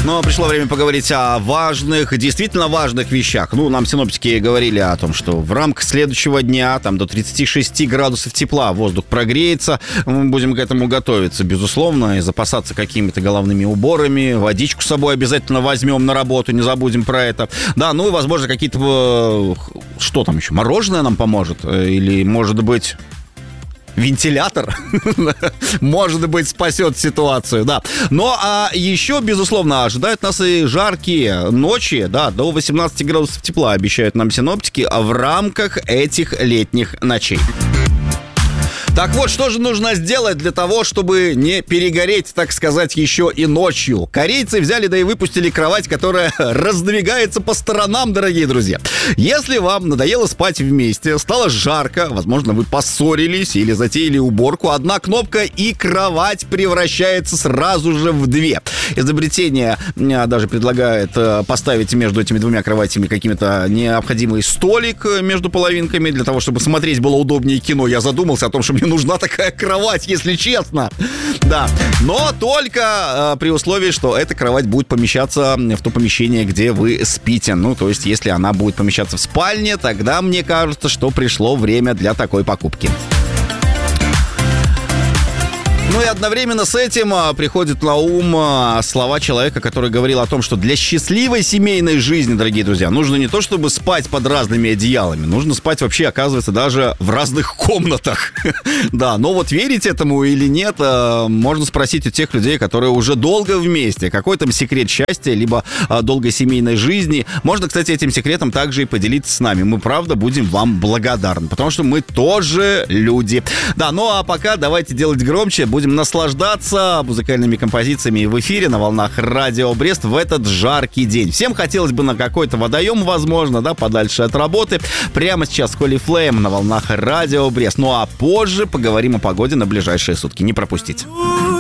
но пришло время поговорить о важных, действительно важных вещах. Ну, нам синоптики говорили о том, что в рамках следующего дня, там, до 36 градусов тепла воздух прогреется. Мы будем к этому готовиться, безусловно, и запасаться какими-то головными уборами. Водичку с собой обязательно возьмем на работу, не забудем про это. Да, ну и, возможно, какие-то... Что там еще? Мороженое нам поможет? Или, может быть... Вентилятор, может быть, спасет ситуацию, да. Но еще, безусловно, ожидают нас и жаркие ночи, да, до 18 градусов тепла, обещают нам синоптики, в рамках этих летних ночей. Так вот, что же нужно сделать для того, чтобы не перегореть, так сказать, еще и ночью? Корейцы взяли, да и выпустили кровать, которая раздвигается по сторонам, дорогие друзья. Если вам надоело спать вместе, стало жарко, возможно, вы поссорились или затеяли уборку, одна кнопка и кровать превращается сразу же в две. Изобретение даже предлагает поставить между этими двумя кроватями каким-то необходимый столик между половинками, для того, чтобы смотреть было удобнее кино. Я задумался о том, что мне нужна такая кровать, если честно. Да, но только при условии, что эта кровать будет помещаться в то помещение, где вы спите. Ну, то есть, если она будет помещаться в спальне, тогда мне кажется, что пришло время для такой покупки. Ну и одновременно с этим приходят на ум слова человека, который говорил о том, что для счастливой семейной жизни, дорогие друзья, нужно не то чтобы спать под разными одеялами, нужно спать вообще, оказывается, даже в разных комнатах. Да, но вот верить этому или нет, можно спросить у тех людей, которые уже долго вместе. Какой там секрет счастья, либо долгой семейной жизни. Можно, кстати, этим секретом также и поделиться с нами. Мы, правда, будем вам благодарны, потому что мы тоже люди. Да, ну а пока давайте делать громче, будем наслаждаться музыкальными композициями в эфире на волнах Радио Брест в этот жаркий день. Всем хотелось бы на какой-то водоем, возможно, да, подальше от работы. Прямо сейчас Holy Flame на волнах Радио Брест. Ну а позже поговорим о погоде на ближайшие сутки. Не пропустите.